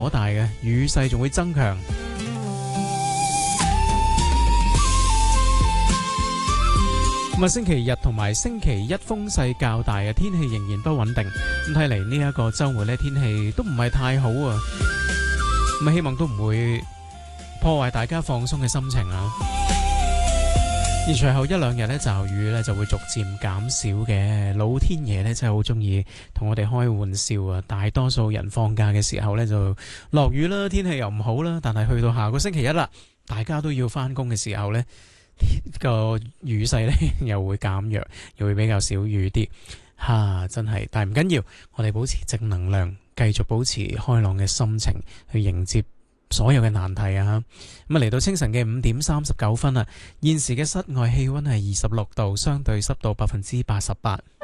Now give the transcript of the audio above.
可大嘅，雨勢仲會增強。咁啊，星期日同埋星期一風勢較大嘅，天氣仍然不穩定。咁睇嚟呢一個週末咧，天氣都唔係太好啊。咁希望都唔會破壞大家放鬆嘅心情啊。而隨後一兩日咧，驟雨咧就會逐漸減少嘅。老天爺咧真係好中意同我哋開玩笑啊！大多數人放假嘅時候咧就落雨啦，天氣又唔好啦。但係去到下個星期一啦，大家都要返工嘅時候咧，個雨勢咧又會減弱，又會比較少雨啲。真係，但係唔緊要，我哋保持正能量，繼續保持開朗嘅心情去迎接所有嘅難題啊！咁嚟到清晨嘅5:39啦，現時嘅室外氣溫係26度，相對濕度88%。